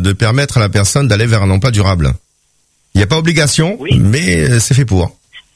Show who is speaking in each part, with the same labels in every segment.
Speaker 1: de permettre à la personne d'aller vers un emploi durable. Il n'y a pas obligation, mais c'est fait pour.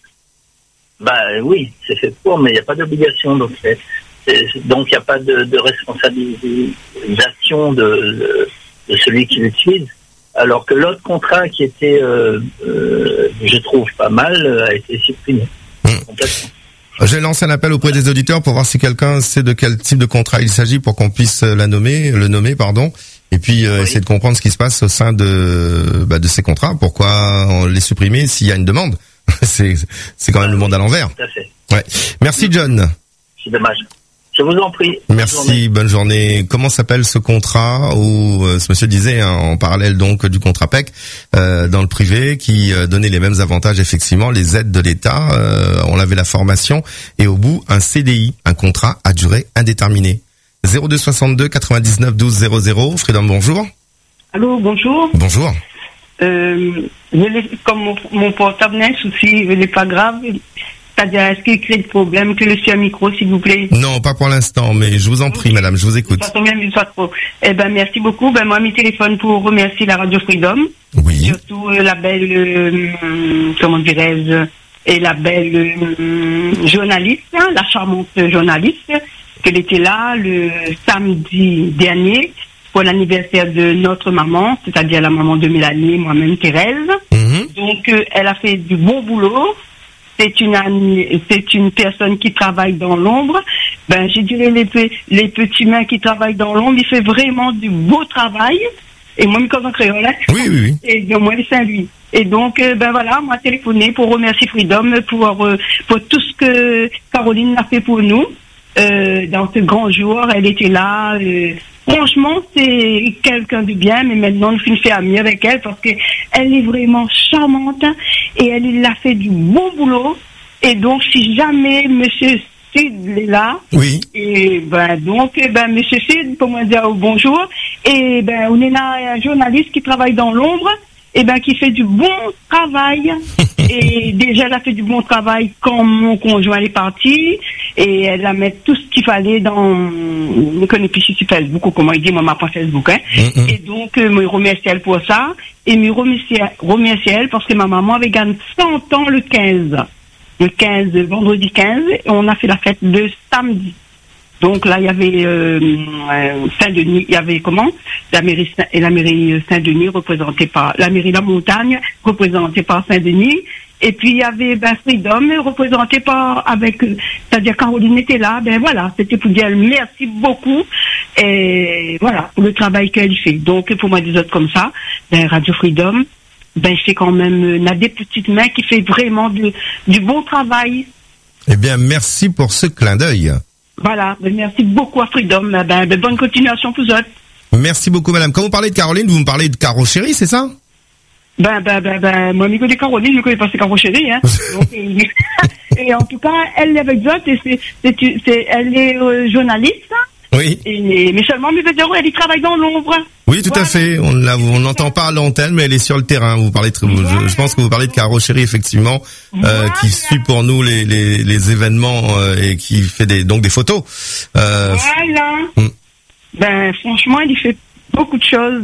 Speaker 2: Oui, c'est fait pour, mais il n'y a pas d'obligation. Donc il n'y a pas de responsabilisation de celui qui l'utilise. Alors que l'autre contrat qui était, je trouve pas mal, a été supprimé. Complètement.
Speaker 1: J'ai lancé un appel auprès des auditeurs pour voir si quelqu'un sait de quel type de contrat il s'agit pour qu'on puisse le nommer, et puis essayer de comprendre ce qui se passe au sein de ces contrats. Pourquoi on les supprimer s'il y a une demande? c'est quand même le monde à l'envers.
Speaker 2: Tout à fait.
Speaker 1: Ouais. Merci John.
Speaker 2: C'est dommage. Je vous en prie.
Speaker 1: Merci, bonne journée. Comment s'appelle ce contrat où ce monsieur disait en parallèle donc du contrat PEC dans le privé qui donnait les mêmes avantages, effectivement, les aides de l'État, on avait la formation et au bout un CDI, un contrat à durée indéterminée. 02 62 99 12 00. Freedom, bonjour.
Speaker 3: Allô, bonjour.
Speaker 1: Bonjour.
Speaker 3: Comme mon portable n'a un souci, il n'est pas grave. C'est-à-dire, est-ce qu'il crée de problème que le sur micro, s'il vous plaît?
Speaker 1: Non, pas pour l'instant, mais je vous en prie, madame, je vous écoute.
Speaker 3: Ça tombe bien, mais pas trop. Merci beaucoup. Moi, mes téléphones pour remercier la Radio Freedom.
Speaker 1: Oui.
Speaker 3: Surtout la belle, comment dirais-je, et la belle journaliste, la charmante journaliste, qu'elle était là le samedi dernier pour l'anniversaire de notre maman, c'est-à-dire la maman de Mélanie, moi-même Thérèse. Donc, elle a fait du bon boulot. C'est une personne qui travaille dans l'ombre. Je dirais les petits mains qui travaillent dans l'ombre, il fait vraiment du beau travail. Et moi, comme en créole,
Speaker 1: oui.
Speaker 3: Et donc, moi, les Saint-Louis. Et donc, moi, téléphoné pour remercier Freedom pour tout ce que Caroline a fait pour nous. Dans ce grand jour, elle était là. Franchement, c'est quelqu'un de bien, mais maintenant, nous finissons à mieux avec elle parce que elle est vraiment charmante et elle a fait du bon boulot. Et donc, si jamais Monsieur Sud est là,
Speaker 1: oui.
Speaker 3: Et Monsieur Sud, pour moi dire bonjour. Et on est là un journaliste qui travaille dans l'ombre. Qui fait du bon travail. Et déjà, elle a fait du bon travail quand mon conjoint est parti. Et elle a mis tout ce qu'il fallait dans, je connais plus sur Facebook ou comment il dit, moi, ma page Facebook, Et donc, me remercie elle pour ça. Et me remercie elle parce que ma maman avait gagné 100 ans le 15. Vendredi 15. Et on a fait la fête le samedi. Donc là, il y avait Saint-Denis, il y avait la mairie Saint-Denis représentée par la mairie La Montagne représentée par Saint-Denis, et puis il y avait Freedom représenté par c'est-à-dire Caroline était là. C'était pour dire merci beaucoup et voilà pour le travail qu'elle fait. Donc pour moi des autres comme ça, Radio Freedom, c'est quand même des petites mains qui fait vraiment du bon travail.
Speaker 1: Eh bien, merci pour ce clin d'œil.
Speaker 3: Voilà, merci beaucoup à Freedom. Bonne continuation pour vous autres.
Speaker 1: Merci beaucoup, madame. Quand vous parlez de Caroline, vous me parlez de Caro Chéri, c'est ça?
Speaker 3: Moi, je connais Caroline, je ne connais pas c'est Caro Chéri, Donc, et en tout cas, elle est avec d'autres, et elle est journaliste.
Speaker 1: Oui.
Speaker 3: Mais seulement, elle y travaille dans l'ombre.
Speaker 1: Oui, tout à fait. On n'entend pas à l'antenne, mais elle est sur le terrain. Vous parlez je pense que vous parlez de Caro Chéri, effectivement, qui suit pour nous les événements et qui fait des photos.
Speaker 3: Voilà. Franchement, il fait beaucoup de choses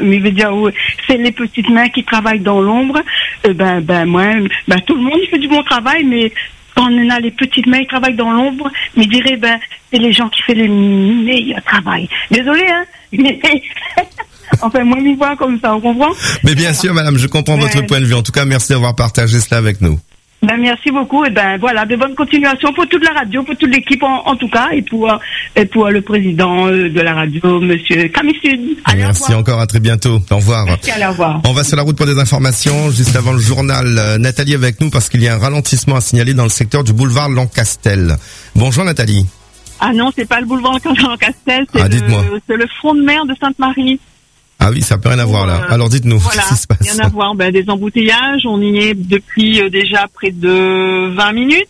Speaker 3: c'est les petites mains qui travaillent dans l'ombre. Tout le monde il fait du bon travail, mais quand on a les petites mains qui travaillent dans l'ombre, mais dirais, c'est les gens qui font le meilleur travail. Désolé, mais enfin, moi, je me vois comme ça, on comprend?
Speaker 1: Mais bien sûr, madame, je comprends votre point de vue. En tout cas, merci d'avoir partagé cela avec nous.
Speaker 3: Merci beaucoup. Et de bonne continuation pour toute la radio, pour toute l'équipe en tout cas, et pour le président de la radio, monsieur Camille Sud.
Speaker 1: Merci encore, à très bientôt. Au revoir.
Speaker 3: Merci, au revoir.
Speaker 1: On va sur la route pour des informations. Juste avant le journal, Nathalie avec nous parce qu'il y a un ralentissement à signaler dans le secteur du boulevard Lancastel. Bonjour Nathalie.
Speaker 4: Ah non, c'est pas le boulevard Lancastel, c'est le front de mer de Sainte-Marie.
Speaker 1: Ah oui, ça peut rien à voir là. Alors dites-nous,
Speaker 4: voilà,
Speaker 1: qu'est-ce qui se passe?
Speaker 4: Rien à voir. Des embouteillages, on y est depuis déjà près de 20 minutes.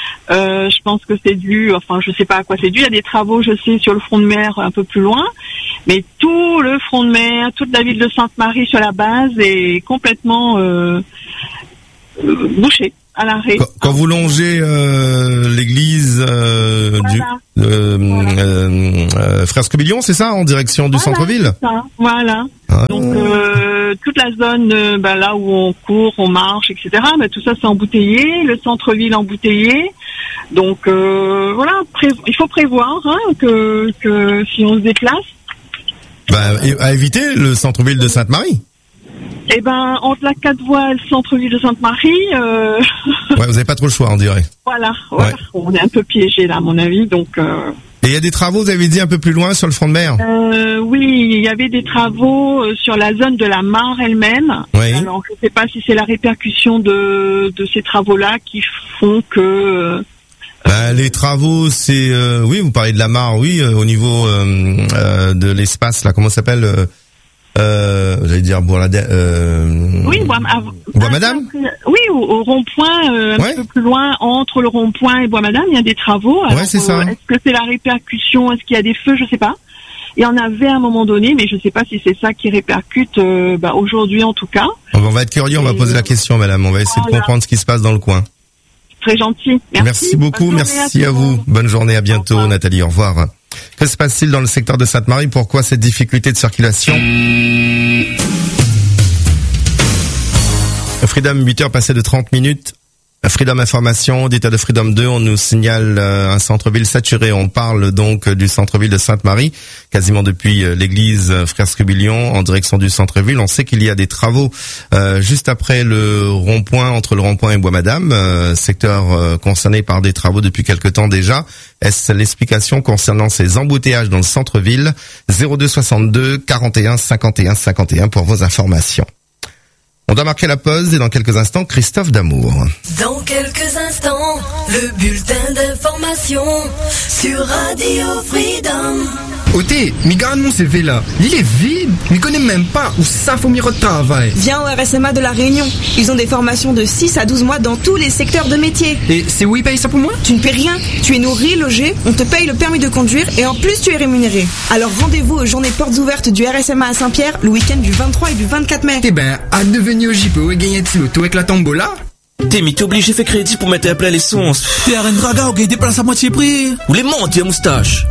Speaker 4: Je pense que c'est dû, je sais pas à quoi c'est dû. Il y a des travaux, je sais, sur le front de mer un peu plus loin. Mais tout le front de mer, toute la ville de Sainte-Marie sur la base est complètement bouchée. à l'arrêt.
Speaker 1: Quand vous longez l'église Frère Scobillon, c'est ça, en direction du centre-ville?
Speaker 4: C'est ça, voilà.
Speaker 1: Ah.
Speaker 4: Donc toute la zone là où on court, on marche, etc. Tout ça c'est embouteillé, le centre-ville embouteillé. Donc voilà, il faut prévoir que si on se déplace.
Speaker 1: À éviter le centre-ville de Sainte-Marie.
Speaker 4: Entre la 4 voies et le centre-ville de Sainte-Marie.
Speaker 1: Ouais, vous avez pas trop le choix, on dirait.
Speaker 4: Voilà. On est un peu piégé là, à mon avis, donc.
Speaker 1: Et il y a des travaux, vous avez dit, un peu plus loin sur le front de mer.
Speaker 4: Oui, il y avait des travaux sur la zone de la mare elle-même.
Speaker 1: Oui.
Speaker 4: Alors, je ne sais pas si c'est la répercussion de ces travaux-là qui font que.
Speaker 1: Les travaux, c'est oui, vous parlez de la mare, oui, au niveau de l'espace là, comment ça s'appelle j'allais dire
Speaker 4: oui,
Speaker 1: Bois-Madame.
Speaker 4: Oui, au rond-point, un petit peu plus loin, entre le rond-point et Bois-Madame, il y a des travaux. Alors,
Speaker 1: c'est ça.
Speaker 4: Est-ce que c'est la répercussion? Est-ce qu'il y a des feux? Je sais pas. Il y en avait à un moment donné, mais je sais pas si c'est ça qui répercute aujourd'hui en tout cas.
Speaker 1: On va être curieux, on va poser la question, madame. On va essayer de comprendre ce qui se passe dans le coin.
Speaker 4: Très gentil.
Speaker 1: Merci beaucoup, merci à vous. Bonne journée, à bientôt, Nathalie, au revoir. Que se passe-t-il dans le secteur de Sainte-Marie? Pourquoi cette difficulté de circulation? Freedom, 8h passées de 30 minutes. Freedom Information, d'état de Freedom 2, on nous signale un centre-ville saturé. On parle donc du centre-ville de Sainte-Marie, quasiment depuis l'église Frère Scobillon en direction du centre-ville. On sait qu'il y a des travaux juste après le rond-point, entre le rond-point et Bois-Madame, secteur concerné par des travaux depuis quelque temps déjà. Est-ce l'explication concernant ces embouteillages dans le centre-ville? 02 62 41 51 51 pour vos informations. On doit marquer la pause et dans quelques instants, Christophe Damour.
Speaker 5: Dans quelques instants, le bulletin d'information sur Radio Freedom.
Speaker 6: Oté, mi garde mon CV là. Il est vide. Mi connais même pas où ça faut m'y retravailler.
Speaker 7: Viens au RSMA de La Réunion. Ils ont des formations de 6 à 12 mois dans tous les secteurs de métier.
Speaker 6: Et c'est où ils payent ça pour moi?
Speaker 7: Tu ne paies rien. Tu es nourri, logé, on te paye le permis de conduire et en plus tu es rémunéré. Alors rendez-vous aux journées portes ouvertes du RSMA à Saint-Pierre le week-end du 23 et du 24 mai.
Speaker 6: À devenir au JPO et gagner de l'auto avec la tombola.
Speaker 8: T'es obligé de faire crédit pour mettre à plat les sons.
Speaker 9: T'es à Rendraga ou gagne des places à moitié prix.
Speaker 8: Ou les montes, moustache.